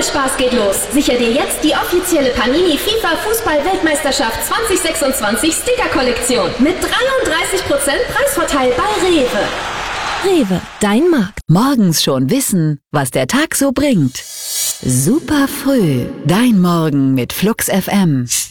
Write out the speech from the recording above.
Spaß geht los. Sicher dir jetzt die offizielle Panini FIFA Fußball-Weltmeisterschaft 2026 Sticker-Kollektion mit 33% Preisvorteil bei Rewe. Rewe, dein Markt. Morgens schon wissen, was der Tag so bringt. Super früh, dein Morgen mit Flux FM.